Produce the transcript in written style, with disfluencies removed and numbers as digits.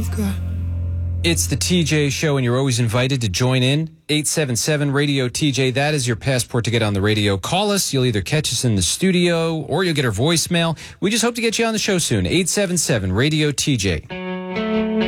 God. It's the TJ Show, and you're always invited to join in. 877-RADIO-TJ. That is your passport to get on the radio. Call us. You'll either catch us in the studio or you'll get our voicemail. We just hope to get you on the show soon. 877-RADIO-TJ.